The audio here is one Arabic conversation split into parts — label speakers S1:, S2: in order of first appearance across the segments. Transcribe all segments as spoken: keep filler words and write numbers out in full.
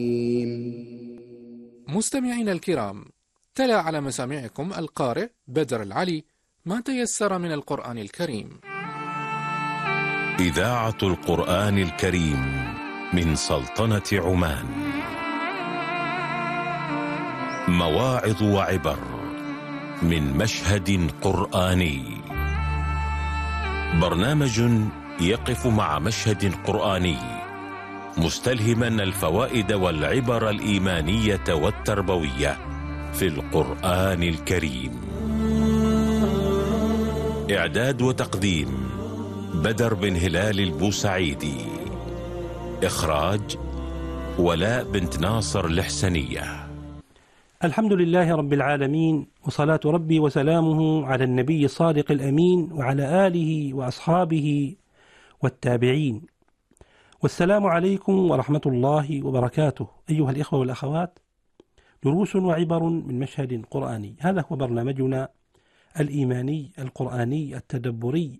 S1: مستمعينا الكرام، تلا على مسامعكم القارئ بدر العلي ما تيسر من القرآن الكريم.
S2: إذاعة القرآن الكريم من سلطنة عمان. مواعظ وعبر من مشهد قرآني. برنامج يقف مع مشهد قرآني مستلهما الفوائد والعبر الإيمانية والتربوية في القرآن الكريم. إعداد وتقديم بدر بن هلال البوسعيدي. إخراج ولاء بنت ناصر الحسنية.
S3: الحمد لله رب العالمين، وصلاة ربي وسلامه على النبي الصادق الأمين وعلى آله وأصحابه والتابعين. والسلام عليكم ورحمة الله وبركاته. أيها الإخوة والأخوات، دروس وعبر من مشهد قرآني، هذا هو برنامجنا الإيماني القرآني التدبري،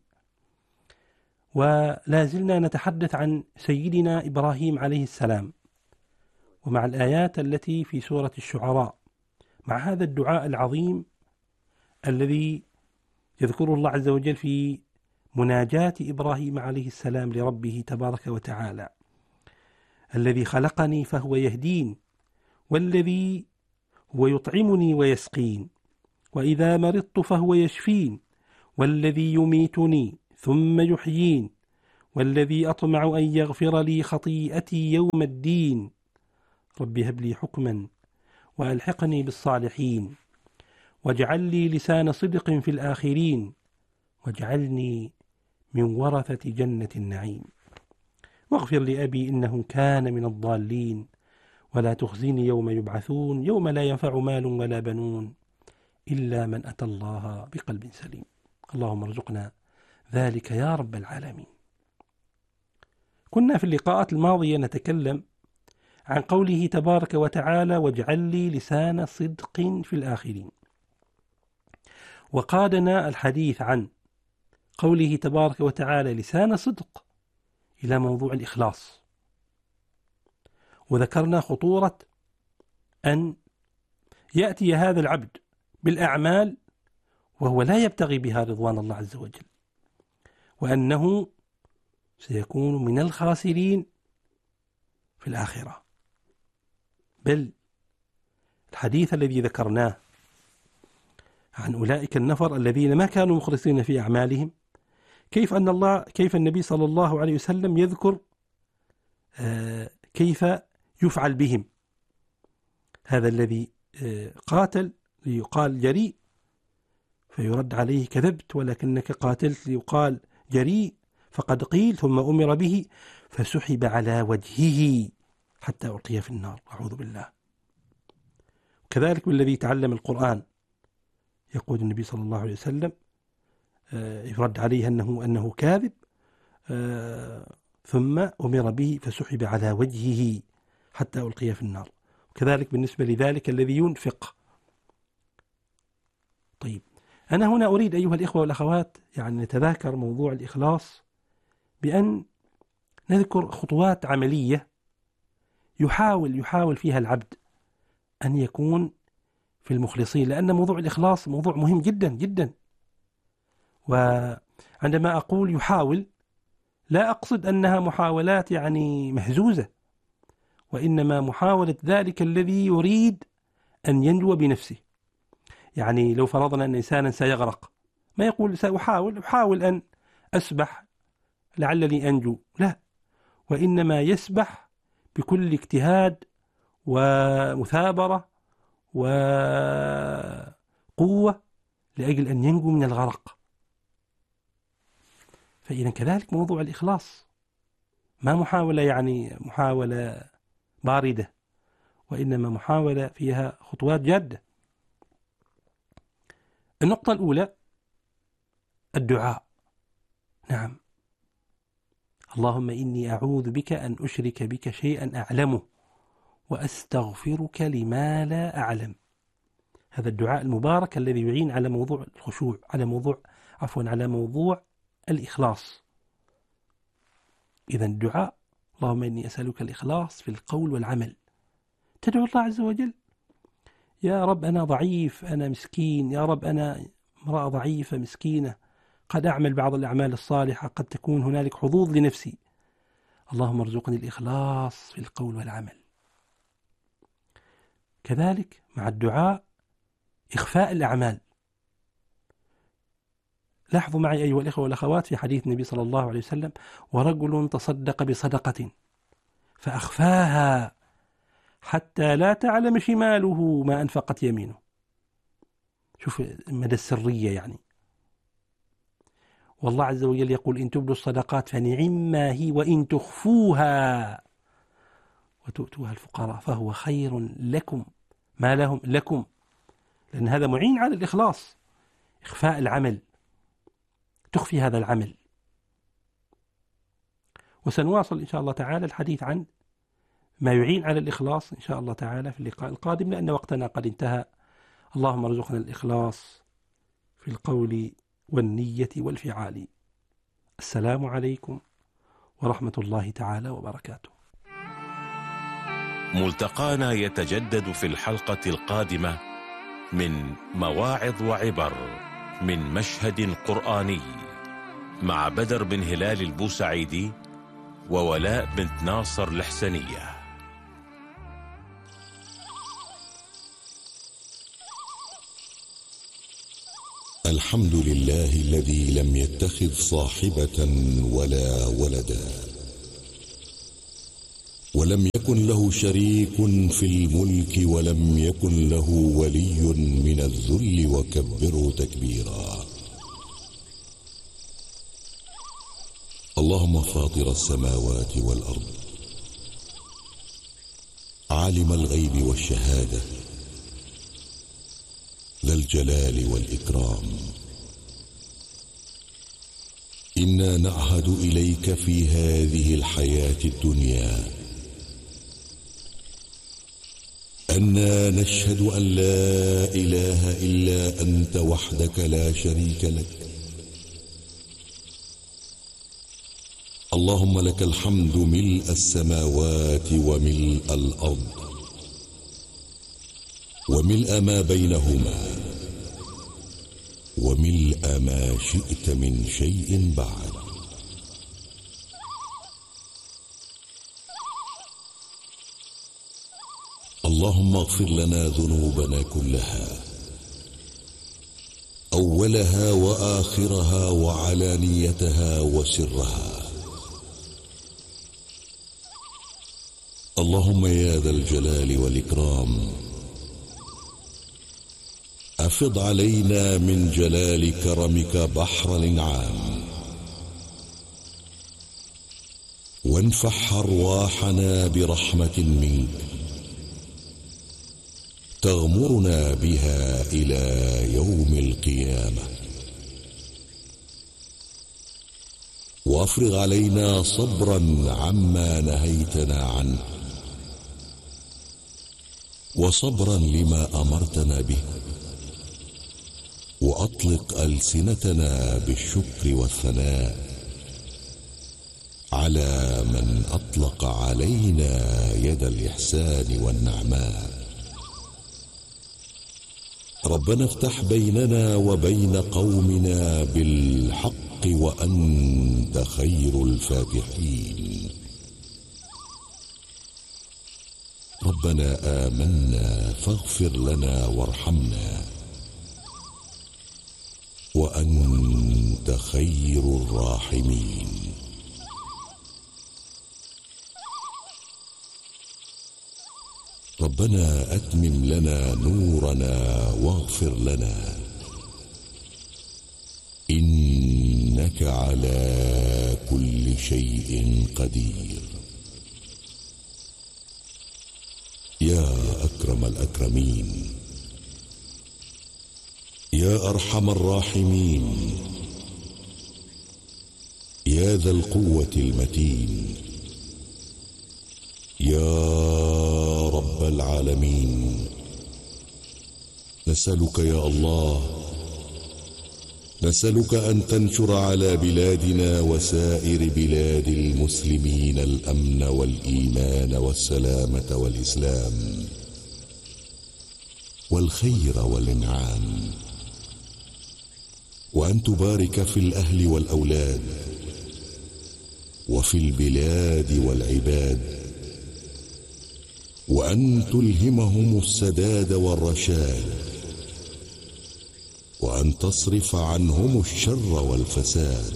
S3: ولا زلنا نتحدث عن سيدنا إبراهيم عليه السلام ومع الآيات التي في سورة الشعراء، مع هذا الدعاء العظيم الذي يذكره الله عز وجل في مناجاة إبراهيم عليه السلام لربه تبارك وتعالى: الذي خلقني فهو يهدين، والذي هو يطعمني ويسقين، وإذا مرضت فهو يشفين، والذي يميتني ثم يحيين، والذي أطمع أن يغفر لي خطيئتي يوم الدين، رب هب لي حكما وألحقني بالصالحين، واجعل لي لسان صدق في الآخرين، واجعلني من ورثة جنة النعيم، واغفر لأبي إنه كان من الضالين، ولا تخزني يوم يبعثون يوم لا ينفع مال ولا بنون إلا من أتى الله بقلب سليم. اللهم ارزقنا ذلك يا رب العالمين. كنا في اللقاءات الماضية نتكلم عن قوله تبارك وتعالى: واجعل لي لسان صدق في الآخرين، وقادنا الحديث عن قوله تبارك وتعالى لسان صدق إلى موضوع الإخلاص، وذكرنا خطورة أن يأتي هذا العبد بالأعمال وهو لا يبتغي بها رضوان الله عز وجل، وأنه سيكون من الخاسرين في الآخرة. بل الحديث الذي ذكرناه عن أولئك النفر الذين ما كانوا مخلصين في أعمالهم، كيف أن الله كيف النبي صلى الله عليه وسلم يذكر آه كيف يفعل بهم. هذا الذي آه قاتل ليقال جريء فيرد عليه كذبت ولكنك قاتلت ليقال جريء فقد قيل، ثم أمر به فسحب على وجهه حتى ألقي في النار، أعوذ بالله. كذلك بالذي تعلم القرآن، يقول النبي صلى الله عليه وسلم آه يرد عليه أنه, أنه كاذب، آه ثم أمر به فسحب على وجهه حتى ألقي في النار. وكذلك بالنسبة لذلك الذي ينفق. طيب، أنا هنا أريد أيها الإخوة والأخوات يعني نتذاكر موضوع الإخلاص بأن نذكر خطوات عملية يحاول يحاول فيها العبد أن يكون في المخلصين، لأن موضوع الإخلاص موضوع مهم جدا جدا. وعندما أقول يحاول لا أقصد أنها محاولات يعني مهزوزة، وإنما محاولة ذلك الذي يريد أن ينجو بنفسه. يعني لو فرضنا أن إنسانا سيغرق، ما يقول سأحاول أحاول أن أسبح لعلني أنجو، لا، وإنما يسبح بكل اجتهاد ومثابرة وقوة لأجل أن ينجو من الغرق. فإذا كذلك موضوع الإخلاص ما محاولة يعني محاولة باردة، وإنما محاولة فيها خطوات جادة. النقطة الأولى الدعاء. نعم، اللهم إني أعوذ بك أن أشرك بك شيئا أعلمه وأستغفرك لما لا أعلم. هذا الدعاء المبارك الذي يعين على موضوع الخشوع، على موضوع عفوا على موضوع الإخلاص. إذا الدعاء: اللهم إني أسألك الإخلاص في القول والعمل. تدعو الله عز وجل: يا رب أنا ضعيف، أنا مسكين، يا رب أنا امرأة ضعيفة مسكينة، قد أعمل بعض الأعمال الصالحة، قد تكون هنالك حظوظ لنفسي، اللهم ارزقني الإخلاص في القول والعمل. كذلك مع الدعاء إخفاء الأعمال. لاحظوا معي أيها الإخوة والأخوات في حديث النبي صلى الله عليه وسلم: ورجل تصدق بصدقة فأخفاها حتى لا تعلم شماله ما أنفقت يمينه. شوف مدى السرية يعني. والله عز وجل يقول: إن تبدوا الصدقات فنعما هي وإن تخفوها وتؤتوها الفقراء فهو خير لكم ما لهم لكم، لأن هذا معين على الإخلاص. إخفاء العمل، تخفي هذا العمل. وسنواصل إن شاء الله تعالى الحديث عن ما يعين على الإخلاص إن شاء الله تعالى في اللقاء القادم، لأن وقتنا قد انتهى. اللهم ارزقنا الإخلاص في القول والنية والفعال. السلام عليكم ورحمة الله تعالى وبركاته.
S2: ملتقانا يتجدد في الحلقة القادمة من مواعظ وعبر من مشهد قرآني مع بدر بن هلال البوسعيدي وولاء بنت ناصر الحسنية.
S4: الحمد لله الذي لم يتخذ صاحبة ولا ولدا، ولم يكن له شريك في الملك، ولم يكن له ولي من الذل، وكبره تكبيرا. اللهم فاطر السماوات والأرض، عالم الغيب والشهادة، ذا الجلال والإكرام، إنا نعهد إليك في هذه الحياة الدنيا أننا نشهد أن لا إله إلا أنت وحدك لا شريك لك. اللهم لك الحمد ملء السماوات وملء الأرض وملء ما بينهما وملء ما شئت من شيء بعد. اللهم اغفر لنا ذنوبنا كلها، أولها وآخرها وعلانيتها وسرها. اللهم يا ذا الجلال والإكرام، أفض علينا من جلال كرمك بحر الإنعام، وانفح أرواحنا برحمة منك تغمرنا بها إلى يوم القيامة، وافرغ علينا صبرا عما نهيتنا عنه، وصبرا لما أمرتنا به، وأطلق ألسنتنا بالشكر والثناء على من أطلق علينا يد الإحسان والنعماء. ربنا افتح بيننا وبين قومنا بالحق وأنت خير الفاتحين. ربنا آمنا فاغفر لنا وارحمنا وأنت خير الراحمين. ربنا أتمم لنا نورنا واغفر لنا، إنك على كل شيء قدير. يا أكرم الأكرمين، يا أرحم الراحمين، يا ذا القوة المتين، يا رب العالمين، نسألك يا الله، نسألك أن تنشر على بلادنا وسائر بلاد المسلمين الأمن والإيمان والسلامة والإسلام، والخير والإنعام، وأن تبارك في الأهل والأولاد وفي البلاد والعباد، وأن تلهمهم السداد والرشاد، وأن تصرف عنهم الشر والفساد،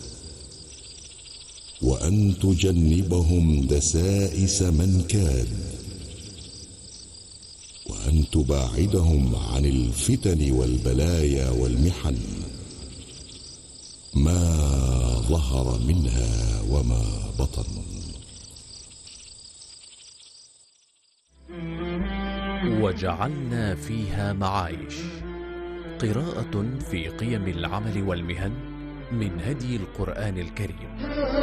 S4: وأن تجنبهم دسائس من كاد، وأن تباعدهم عن الفتن والبلايا والمحن ما ظهر منها وما بطن.
S5: وجعلنا فيها معايش، قراءة في قيم العمل والمهن من هدي القرآن الكريم.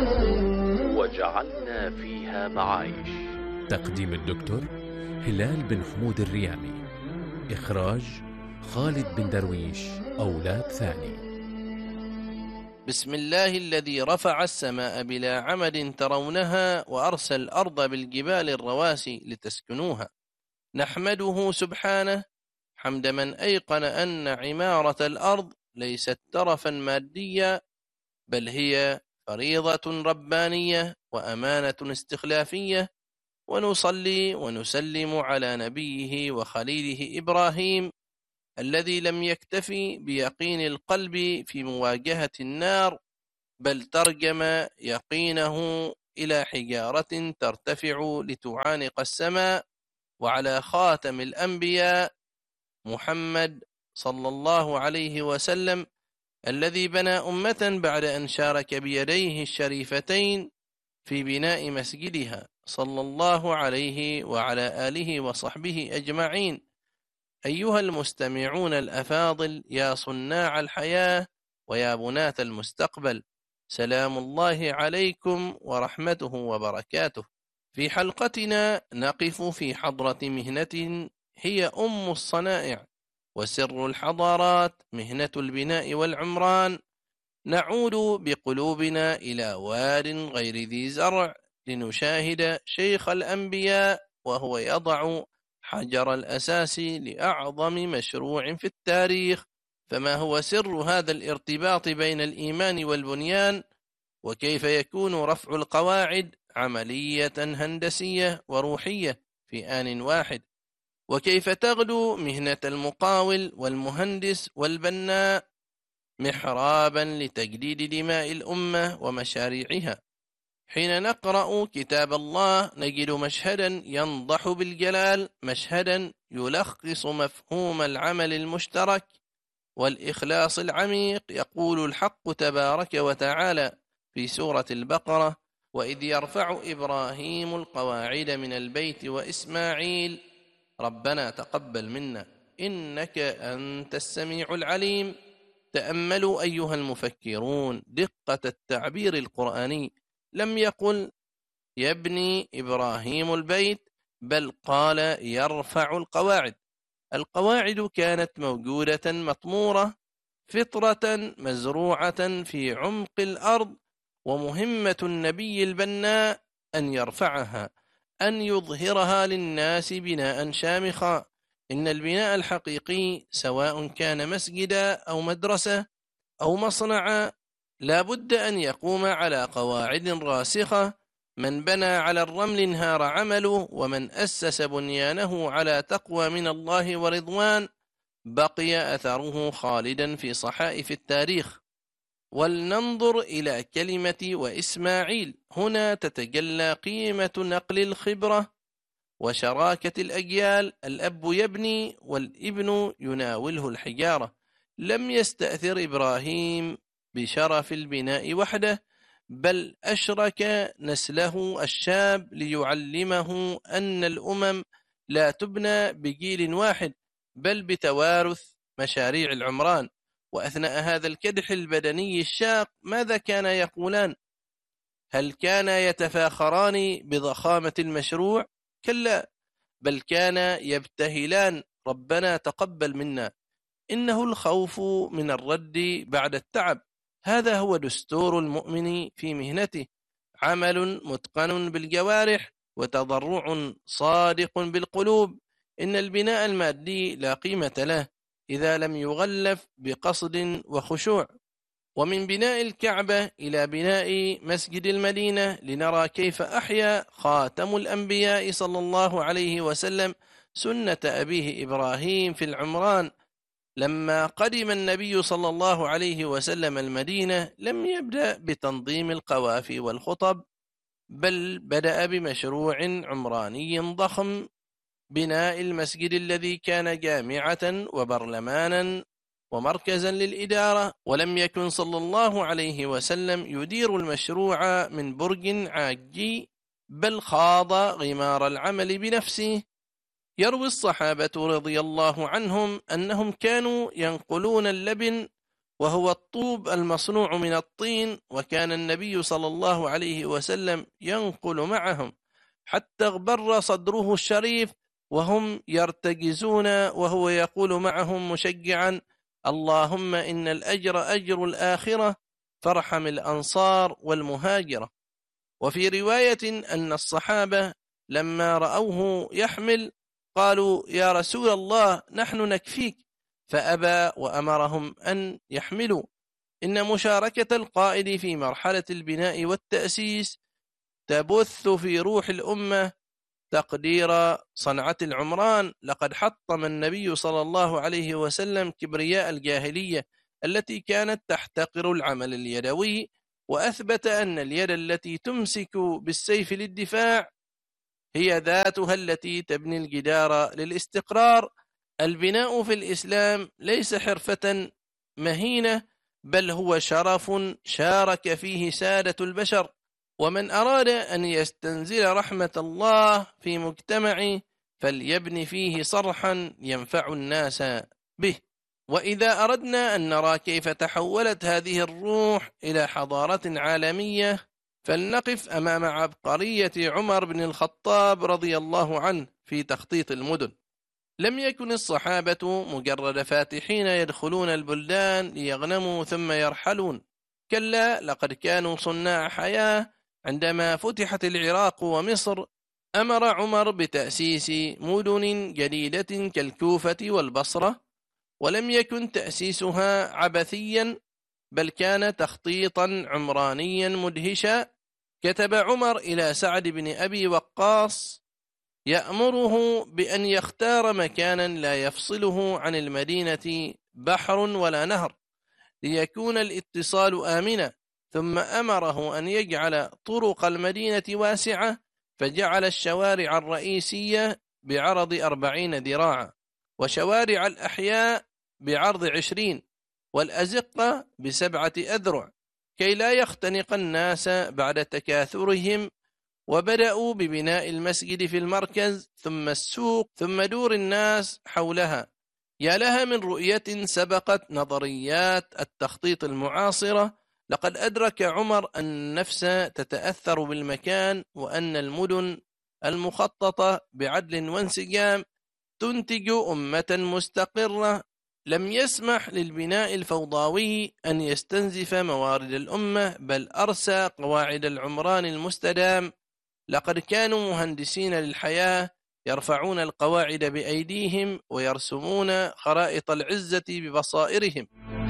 S5: وجعلنا فيها معايش، تقديم الدكتور هلال بن حمود الريامي، إخراج خالد بن درويش أولاد ثاني.
S6: بسم الله الذي رفع السماء بلا عمد ترونها وأرسل الأرض بالجبال الرواسي لتسكنوها. نحمده سبحانه حمد من أيقن أن عمارة الأرض ليست ترفا ماديا، بل هي فريضة ربانية وأمانة استخلافية. ونصلي ونسلم على نبيه وخليله إبراهيم الذي لم يكتفي بيقين القلب في مواجهة النار، بل ترجم يقينه إلى حجارة ترتفع لتعانق السماء. وعلى خاتم الأنبياء محمد صلى الله عليه وسلم الذي بنى أمة بعد أن شارك بيديه الشريفتين في بناء مسجدها، صلى الله عليه وعلى آله وصحبه أجمعين. أيها المستمعون الأفاضل، يا صناع الحياة ويا بناة المستقبل، سلام الله عليكم ورحمته وبركاته. في حلقتنا نقف في حضرة مهنة هي أم الصنائع وسر الحضارات، مهنة البناء والعمران. نعود بقلوبنا إلى واد غير ذي زرع لنشاهد شيخ الأنبياء وهو يضع حجر الأساس لأعظم مشروع في التاريخ. فما هو سر هذا الارتباط بين الإيمان والبنيان؟ وكيف يكون رفع القواعد عملية هندسية وروحية في آن واحد؟ وكيف تغدو مهنة المقاول والمهندس والبناء محرابا لتجديد دماء الأمة ومشاريعها؟ حين نقرأ كتاب الله نجد مشهدا ينضح بالجلال، مشهدا يلخص مفهوم العمل المشترك والإخلاص العميق. يقول الحق تبارك وتعالى في سورة البقرة: وإذ يرفع إبراهيم القواعد من البيت وإسماعيل ربنا تقبل منا إنك أنت السميع العليم. تأملوا أيها المفكرون دقة التعبير القرآني، لم يقل يبني إبراهيم البيت، بل قال يرفع القواعد. القواعد كانت موجودة مطمورة، فطرة مزروعة في عمق الأرض، ومهمة النبي البناء أن يرفعها، أن يظهرها للناس بناء شامخا. إن البناء الحقيقي سواء كان مسجدا أو مدرسة أو مصنعا لا بد أن يقوم على قواعد راسخة. من بنى على الرمل انهار عمله، ومن أسس بنيانه على تقوى من الله ورضوان بقي أثره خالدا في صحائف التاريخ. ولننظر إلى كلمة وإسماعيل، هنا تتجلى قيمة نقل الخبرة وشراكة الأجيال. الأب يبني والابن يناوله الحجارة. لم يستأثر إبراهيم بشرف البناء وحده، بل أشرك نسله الشاب ليعلمه أن الأمم لا تبنى بجيل واحد، بل بتوارث مشاريع العمران. وأثناء هذا الكدح البدني الشاق ماذا كان يقولان؟ هل كان يتفاخران بضخامة المشروع؟ كلا، بل كان يبتهلان ربنا تقبل منا. إنه الخوف من الرد بعد التعب، هذا هو دستور المؤمن في مهنته، عمل متقن بالجوارح وتضرع صادق بالقلوب. إن البناء المادي لا قيمة له إذا لم يغلف بقصد وخشوع. ومن بناء الكعبة إلى بناء مسجد المدينة لنرى كيف أحيا خاتم الأنبياء صلى الله عليه وسلم سنة أبيه إبراهيم في العمران. لما قدم النبي صلى الله عليه وسلم المدينة لم يبدأ بتنظيم القوافي والخطب، بل بدأ بمشروع عمراني ضخم، بناء المسجد الذي كان جامعة وبرلمانا ومركزا للإدارة. ولم يكن صلى الله عليه وسلم يدير المشروع من برج عاجي، بل خاض غمار العمل بنفسه. يروي الصحابة رضي الله عنهم أنهم كانوا ينقلون اللبن وهو الطوب المصنوع من الطين، وكان النبي صلى الله عليه وسلم ينقل معهم حتى اغبر صدره الشريف وهم يرتجزون، وهو يقول معهم مشجعا: اللهم إن الأجر أجر الآخرة فارحم الأنصار والمهاجرة. وفي رواية أن الصحابة لما رأوه يحمل قالوا: يا رسول الله نحن نكفيك، فأبى وأمرهم أن يحملوا. إن مشاركة القائد في مرحلة البناء والتأسيس تبث في روح الأمة تقدير صنعة العمران. لقد حطم النبي صلى الله عليه وسلم كبرياء الجاهلية التي كانت تحتقر العمل اليدوي، وأثبت أن اليد التي تمسك بالسيف للدفاع هي ذاتها التي تبني الجدار للاستقرار. البناء في الإسلام ليس حرفة مهينة، بل هو شرف شارك فيه سادة البشر. ومن أراد أن يستنزل رحمة الله في مجتمعه فليبني فيه صرحا ينفع الناس به. وإذا أردنا أن نرى كيف تحولت هذه الروح إلى حضارة عالمية فلنقف أمام عبقرية عمر بن الخطاب رضي الله عنه في تخطيط المدن. لم يكن الصحابة مجرد فاتحين يدخلون البلدان ليغنموا ثم يرحلون، كلا، لقد كانوا صناع حياة. عندما فتحت العراق ومصر أمر عمر بتأسيس مدن جديدة كالكوفة والبصرة، ولم يكن تأسيسها عبثيا، بل كان تخطيطا عمرانيا مدهشا. كتب عمر إلى سعد بن أبي وقاص يأمره بأن يختار مكانا لا يفصله عن المدينة بحر ولا نهر ليكون الاتصال آمنا، ثم أمره أن يجعل طرق المدينة واسعة، فجعل الشوارع الرئيسية بعرض أربعين ذراعا، وشوارع الأحياء بعرض عشرين، والأزقة بسبعة أذرع، كي لا يختنق الناس بعد تكاثرهم. وبدأوا ببناء المسجد في المركز، ثم السوق، ثم دور الناس حولها. يا لها من رؤية سبقت نظريات التخطيط المعاصرة. لقد أدرك عمر أن النفس تتأثر بالمكان، وأن المدن المخططة بعدل وانسجام تنتج أمة مستقرة. لم يسمح للبناء الفوضوي أن يستنزف موارد الأمة، بل أرسى قواعد العمران المستدام. لقد كانوا مهندسين للحياة يرفعون القواعد بأيديهم ويرسمون خرائط العزة ببصائرهم.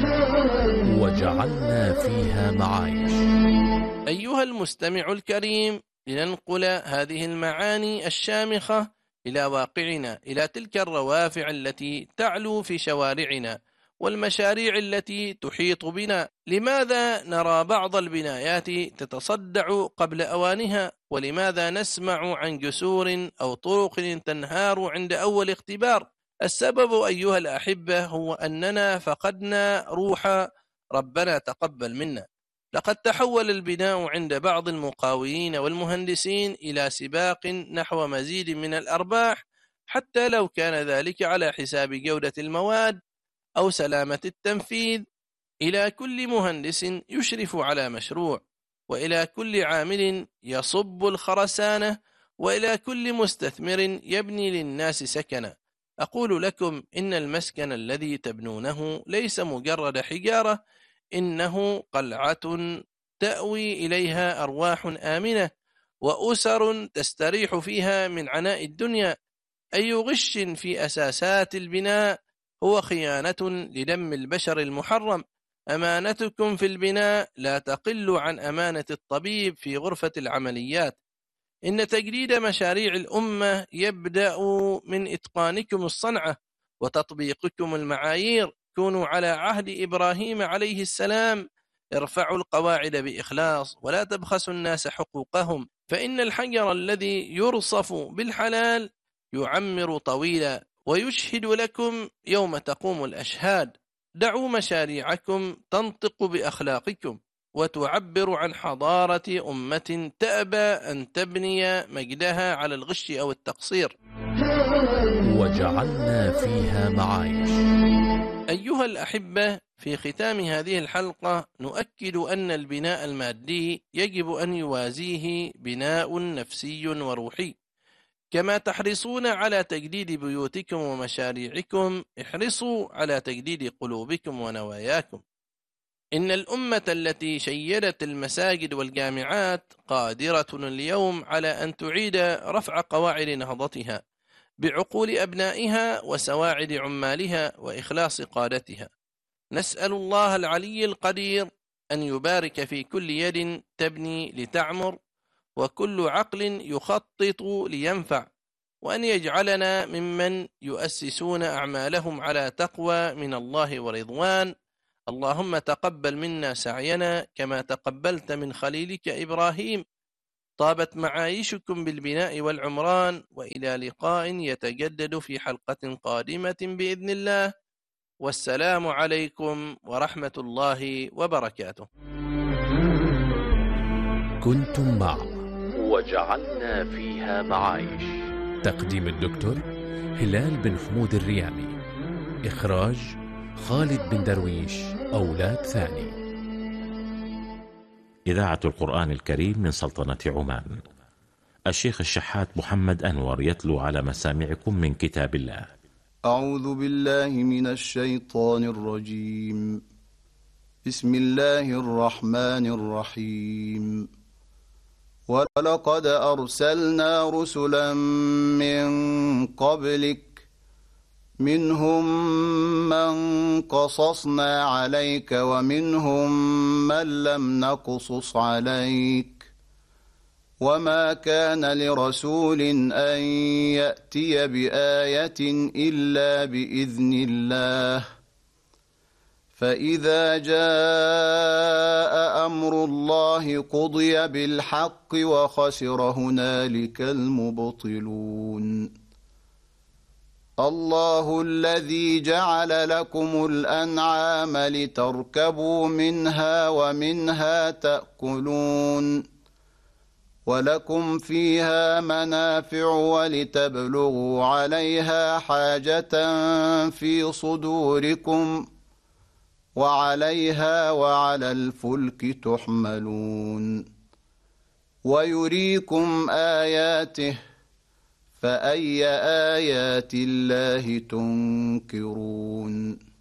S5: وجعلنا فيها معايش.
S6: أيها المستمع الكريم، لننقل هذه المعاني الشامخة إلى واقعنا، إلى تلك الروافع التي تعلو في شوارعنا والمشاريع التي تحيط بنا. لماذا نرى بعض البنايات تتصدع قبل أوانها؟ ولماذا نسمع عن جسور أو طرق تنهار عند أول اختبار؟ السبب أيها الأحبة هو أننا فقدنا روح ربنا تقبل منا. لقد تحول البناء عند بعض المقاولين والمهندسين إلى سباق نحو مزيد من الأرباح، حتى لو كان ذلك على حساب جودة المواد أو سلامة التنفيذ. إلى كل مهندس يشرف على مشروع، وإلى كل عامل يصب الخرسانة، وإلى كل مستثمر يبني للناس سكنا. أقول لكم إن المسكن الذي تبنونه ليس مجرد حجارة، إنه قلعة تأوي إليها أرواح آمنة وأسر تستريح فيها من عناء الدنيا. أي غش في أساسات البناء هو خيانة لدم البشر المحرم. أمانتكم في البناء لا تقل عن أمانة الطبيب في غرفة العمليات. إن تجديد مشاريع الأمة يبدأ من إتقانكم الصنعة وتطبيقكم المعايير. كونوا على عهد إبراهيم عليه السلام، ارفعوا القواعد بإخلاص ولا تبخسوا الناس حقوقهم، فإن الحجر الذي يرصف بالحلال يعمر طويلا ويشهد لكم يوم تقوم الأشهاد. دعوا مشاريعكم تنطق بأخلاقكم وتعبر عن حضارة أمة تأبى أن تبني مجدها على الغش أو التقصير.
S5: وجعلنا فيها معايش.
S6: أيها الأحبة، في ختام هذه الحلقة نؤكد أن البناء المادي يجب أن يوازيه بناء نفسي وروحي. كما تحرصون على تجديد بيوتكم ومشاريعكم، احرصوا على تجديد قلوبكم ونواياكم. إن الأمة التي شيدت المساجد والجامعات قادرة اليوم على أن تعيد رفع قواعد نهضتها بعقول أبنائها وسواعد عمالها وإخلاص قادتها. نسأل الله العلي القدير أن يبارك في كل يد تبني لتعمر، وكل عقل يخطط لينفع، وأن يجعلنا ممن يؤسسون أعمالهم على تقوى من الله ورضوان. اللهم تقبل منا سعينا كما تقبلت من خليلك إبراهيم. طابت معايشكم بالبناء والعمران، وإلى لقاء يتجدد في حلقة قادمة بإذن الله. والسلام عليكم ورحمة الله وبركاته.
S5: كنتم مع وجعلنا فيها معايش، تقديم الدكتور هلال بن حمود الريامي، إخراج خالد بن درويش أولاد ثاني.
S2: إذاعة القرآن الكريم من سلطنة عمان. الشيخ الشحات محمد أنور يتلو على مسامعكم من كتاب الله.
S7: أعوذ بالله من الشيطان الرجيم. بسم الله الرحمن الرحيم. ولقد أرسلنا رسلا من قبلك منهم من قصصنا عليك ومنهم من لم نقصص عليك، وما كان لرسول أن يأتي بآية إلا بإذن الله، فإذا جاء أمر الله قضي بالحق وخسر هنالك المبطلون. الله الذي جعل لكم الأنعام لتركبوا منها ومنها تأكلون، ولكم فيها منافع ولتبلغوا عليها حاجة في صدوركم، وعليها وعلى الفلك تحملون، ويريكم آياته فأي آيات الله تنكرون.